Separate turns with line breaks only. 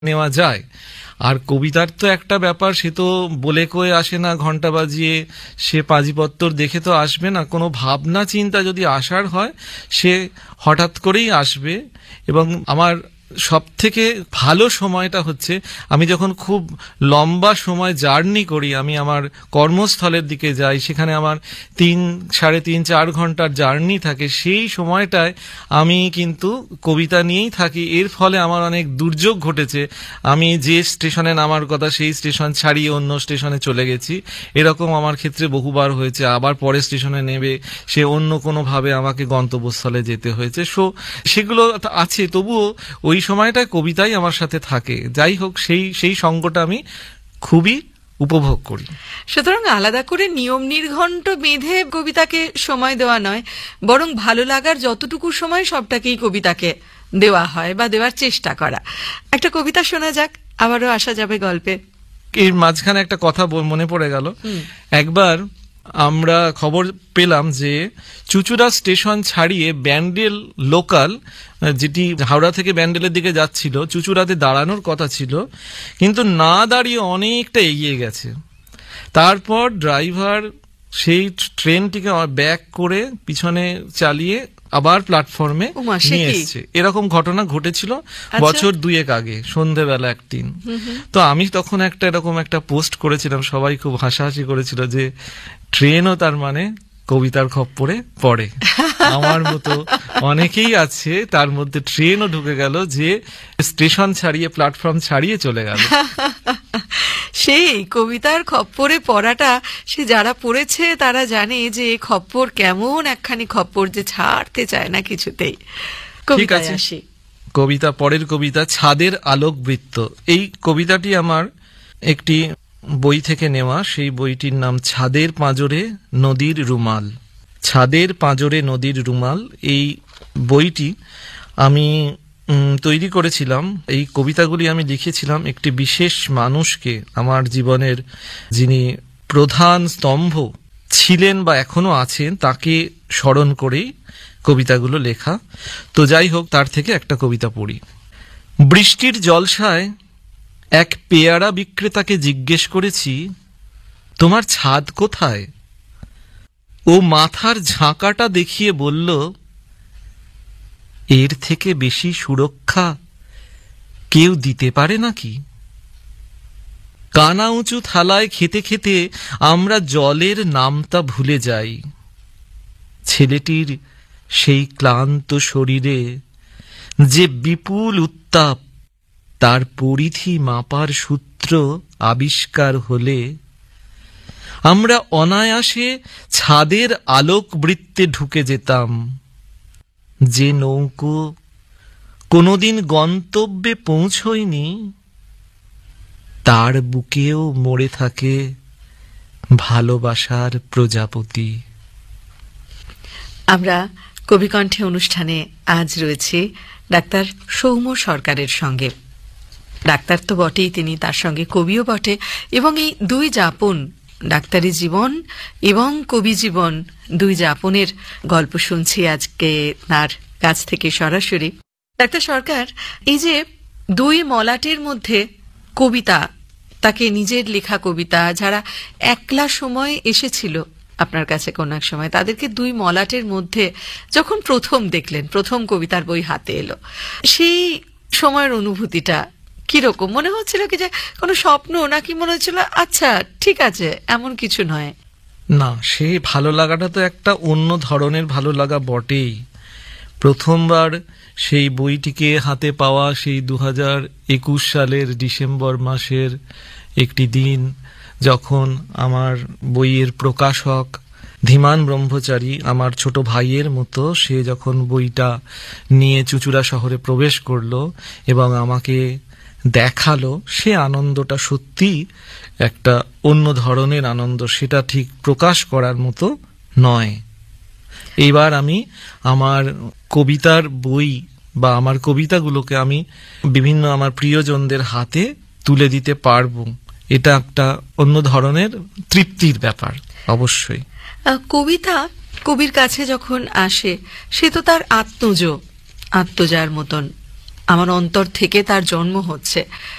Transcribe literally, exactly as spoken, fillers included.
নেওয়া যায়। আর কবিতার তো একটা ব্যাপার, সে তো বলে কয়ে আসে না, ঘন্টা বাজিয়ে সে পাঁজিপত্তর দেখে তো আসবে না। কোনো ভাবনা চিন্তা যদি আসার হয় সে হঠাৎ করেই আসবে। এবং আমার সব থেকে ভালো সময়টা হচ্ছে আমি যখন খুব লম্বা সময় জার্নি করি, আমি আমার কর্মস্থলের দিকে যাই, সেখানে আমার তিন সাড়ে তিন চার ঘন্টার জার্নি থাকে, সেই সময়টায় আমি কিন্তু কবিতা নিয়েই থাকি। এর ফলে আমার অনেক দুর্যোগ ঘটেছে। আমি যে স্টেশনে নামার কথা সেই স্টেশন ছাড়িয়ে অন্য স্টেশনে চলে গেছি, এরকম আমার ক্ষেত্রে বহুবার হয়েছে। আবার পরের স্টেশনে নেবে সে অন্য কোনোভাবে আমাকে গন্তব্যস্থলে যেতে হয়েছে। সো সেগুলো আছে, তবুও ওই সময়টায় কবিতাই আমার সাথে থাকে। যাই হোক, সেই সেই সঙ্গটা আমি খুবই উপভোগ করি।
সুতরাং আলাদা করে নিয়ম নির্ঘণ্ট বেঁধে কবিতাকে সময় দেওয়া নয়, বরং ভালো লাগার যতটুকু সময় সবটাকেই কবিতাকে দেওয়া হয় বা দেওয়ার চেষ্টা করা। একটা কবিতা শোনা যাক, আবারও আসা যাবে গল্পে।
এর মাঝখানে একটা কথা মনে পড়ে গেল। একবার আমরা খবর পেলাম যে চুচুড়া স্টেশন ছাড়িয়ে ব্যান্ডেল লোকাল, যেটি হাওড়া থেকে ব্যান্ডেলের দিকে যাচ্ছিল, চুচুড়াতে দাঁড়ানোর কথা ছিল, কিন্তু না দাঁড়িয়ে অনেকটা এগিয়ে গেছে। তারপর ড্রাইভার সেই ট্রেনটিকে ব্যাক করে পিছনে চালিয়ে আবার প্ল্যাটফর্মে নিয়ে এসছে। এরকম ঘটনা ঘটেছিল বছর দুয়েক আগে, সন্ধেবেলা একদিন। তো আমি তখন একটা এরকম একটা পোস্ট করেছিলাম, সবাই খুব হাসাহাসি করেছিল যে ট্রেনও তার মানে কবিতার খপ্পরে পড়ে। আমার মতো অনেকেই আছে, তার মধ্যে ট্রেনও ঢুকে গেল, যে স্টেশন ছাড়িয়ে প্ল্যাটফর্ম ছাড়িয়ে চলে গেল।
সেই কবিতার খপ্পরে পড়াটা, সে যারা পড়েছে তারা জানে যে খপ্পর কেমন একখানি খপ্পর, যে ছাড়তে চায় না কিছুতেই।
ঠিক আছে, কবিতা, পরের কবিতা ছাদের আলোক বৃত্ত। এই কবিতাটি আমার একটি বই থেকে নেওয়া। সেই বইটির নাম ছাদের পাঁজরে নদীর রুমাল। ছাদের পাঁজরে নদীর রুমাল এই বইটি আমি তৈরি করেছিলাম। এই কবিতাগুলি আমি লিখেছিলাম একটি বিশেষ মানুষকে, আমার জীবনের যিনি প্রধান স্তম্ভ ছিলেন বা এখনো আছেন, তাকে স্মরণ করেই কবিতাগুলো লেখা। তো যাই হোক, তার থেকে একটা কবিতা পড়ি। বৃষ্টির জলসায় এক পেয়ারা বিক্রেতাকে জিজ্ঞেস করেছি, তোমার ছাদ কোথায়? ও মাথার ঝাঁকাটা দেখিয়ে বলল, এর থেকে বেশি সুরক্ষা কেউ দিতে পারে নাকি? কানা উঁচু থালায় খেতে খেতে আমরা জলের নামটা ভুলে যাই। ছেলেটির সেই ক্লান্ত শরীরে যে বিপুল উত্তাপ, তার পরিধি মাপার সূত্র আবিষ্কার হলে আমরা অনায়াসে ছাদের আলোক বৃত্তে ঢুকে যেতাম। যে নৌকো কোনোদিন গন্তব্যে পৌঁছয়নি, তার বুকেও মরে থাকে ভালোবাসার প্রজাপতি।
আমরা কবিকণ্ঠে অনুষ্ঠানে আজ রয়েছি ডাক্তার সৌম্য সরকারের সঙ্গে। ডাক্তার তো বটেই, তিনি তার সঙ্গে কবিও বটে, এবং এই দুই যাপন, ডাক্তারি জীবন এবং কবি জীবন, দুই যাপনের গল্প শুনছি আজকে তার কাছ থেকে সরাসরি। ডাক্তার সরকার, এই যে দুই মলাটের মধ্যে কবিতা, তাকে নিজের লেখা কবিতা, যারা একলা সময় এসেছিল আপনার কাছে কোন এক সময়, তাদেরকে দুই মলাটের মধ্যে যখন প্রথম দেখলেন, প্রথম কবিতার বই হাতে এলো, সেই সময়ের অনুভূতিটা কিরকম মনে হচ্ছিল? কি যে কোনো স্বপ্ন, নাকি মনে হচ্ছিল আচ্ছা ঠিক আছে, এমন কিছু নয়?
না, সেই ভালো লাগাটা তো একটা অন্য ধরনের ভালো লাগা বটেই। প্রথমবার সেই বইটিকে হাতে পাওয়া সেই দু হাজার একুশ সালের ডিসেম্বর মাসের একটি দিন, যখন আমার বইয়ের প্রকাশক ধীমান ব্রহ্মচারী, আমার ছোট ভাইয়ের মতো, সে যখন বইটা নিয়ে চুচুড়া শহরে প্রবেশ করলো এবং আমাকে দেখালো, সে আনন্দটা সত্যি একটা অন্য ধরনের আনন্দ, সেটা ঠিক প্রকাশ করার মতো নয়। এইবার আমি আমার কবিতার বই বা আমার কবিতাগুলোকে আমি বিভিন্ন আমার প্রিয়জনদের হাতে তুলে দিতে পারবো, এটা একটা অন্য ধরনের তৃপ্তির ব্যাপার। অবশ্যই
কবিতা কবির কাছে যখন আসে, সে তো তার আত্মজ, আত্মজার মতন আমার অন্তর থেকে তার জন্ম হচ্ছে।